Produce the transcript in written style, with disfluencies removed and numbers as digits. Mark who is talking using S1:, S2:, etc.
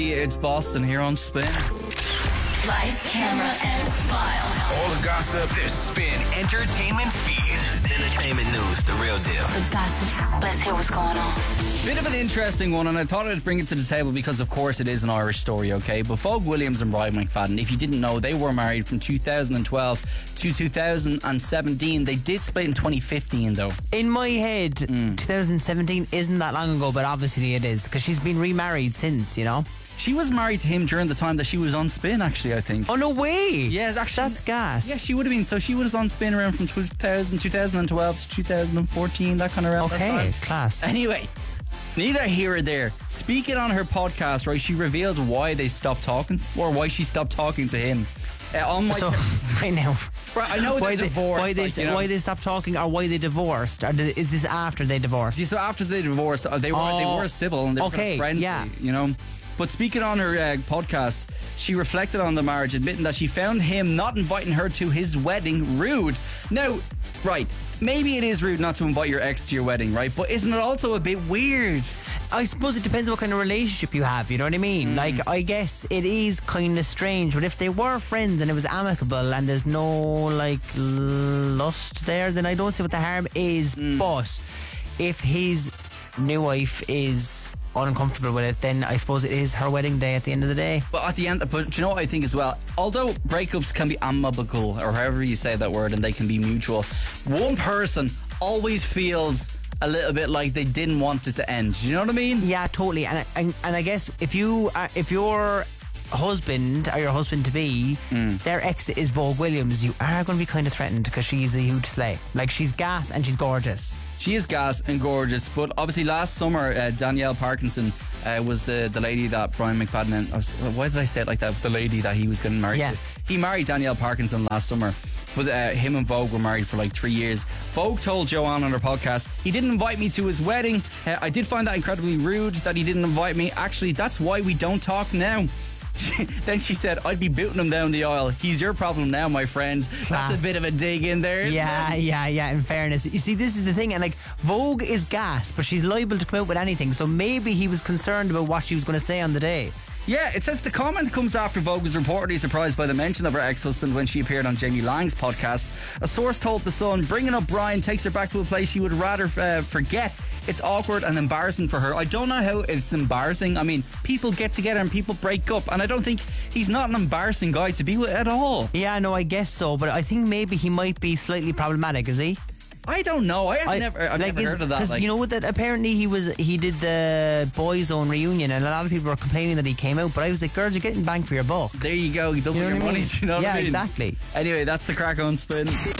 S1: It's Boston here on Spin.
S2: Lights, camera, and smile.
S3: All the gossip.
S4: The Spin Entertainment Feed. Entertainment news, the real deal.
S2: The gossip. Let's hear what's going on.
S1: Bit of an interesting one, and I thought I'd bring it to the table because, of course, it is an Irish story, okay? But Vogue Williams and Brian McFadden, if you didn't know, they were married from 2012 to 2017. They did split in 2015, though.
S5: In my head, 2017 isn't that long ago, but obviously it is, because she's been remarried since, you know?
S1: She was married to him during the time that she was on Spin, actually, I think.
S5: Oh, no way!
S1: Yeah, actually.
S5: That's gas.
S1: Yeah, she would have been. So she was on Spin around from 2012 to 2014, that kind of around that
S5: Okay,
S1: time.
S5: class.
S1: Anyway, neither here or there. Speaking on her podcast, right, she revealed why they stopped talking, or why she stopped talking to him. On my
S5: Right now,
S1: right, I know they're divorced.
S5: Why they stopped talking, or why they divorced, or is this after they divorced?
S1: See, so after they divorced, they were civil and they were kind of friendly,
S5: yeah.
S1: you know. But speaking on her podcast, she reflected on the marriage, admitting that she found him not inviting her to his wedding rude. Now, right, maybe it is rude not to invite your ex to your wedding, right? But isn't it also a bit weird?
S5: I suppose it depends what kind of relationship you have, you know what I mean? Like, I guess it is kind of strange, but if they were friends and it was amicable and there's no, like, lust there, then I don't see what the harm is. But if his new wife is uncomfortable with it, then I suppose it is her wedding day at the end of the day.
S1: But at the end, but do you know what I think as well? Although breakups can be amicable, or however you say that word, and they can be mutual, one person always feels a little bit like they didn't want it to end. Do you know what I mean?
S5: Yeah, totally. And I guess if your husband or your husband to be, their ex is Vogue Williams, you are going to be kind of threatened because she's a huge slay. Like, she's gas and she's gorgeous.
S1: She is gas and gorgeous, but obviously last summer Danielle Parkinson was the lady that Brian McFadden, why did I say it like that? The lady that he was getting married to. He married Danielle Parkinson last summer, but him and Vogue were married for like 3 years. Vogue told Joanne on her podcast, he didn't invite me to his wedding. I did find that incredibly rude that he didn't invite me. Actually, that's why we don't talk now. Then she said, I'd be booting him down the aisle. He's your problem now, my friend.
S5: Class.
S1: That's a bit of a dig in there, isn't it?
S5: Yeah, in fairness. You see, this is the thing, and like, Vogue is gas, but she's liable to come out with anything, so maybe he was concerned about what she was going to say on the day.
S1: Yeah, it says the comment comes after Vogue was reportedly surprised by the mention of her ex-husband when she appeared on Jamie Lang's podcast. A source told The Sun, bringing up Brian takes her back to a place she would rather forget. It's awkward and embarrassing for her. I don't know how it's embarrassing. I mean, people get together and people break up, and I don't think he's not an embarrassing guy to be with at all.
S5: Yeah, no, I guess so, but I think maybe he might be slightly problematic, is he?
S1: I don't know. I've never heard of that.
S5: Because you know what? That apparently he did the Boyzone reunion, and a lot of people were complaining that he came out. But I was like, girls, you're getting bang for your buck.
S1: There you go. You double your money. Do you know what I mean?
S5: Yeah, exactly.
S1: Anyway, that's the crack on Spin.